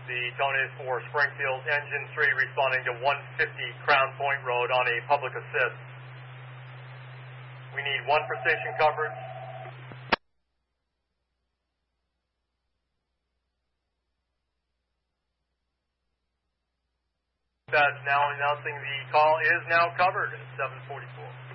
The tone is for Springfield Engine 3 responding to 150 Crown Point Road on a public assist. We need 1 for station coverage. That's now announcing the call is now covered at 7:44.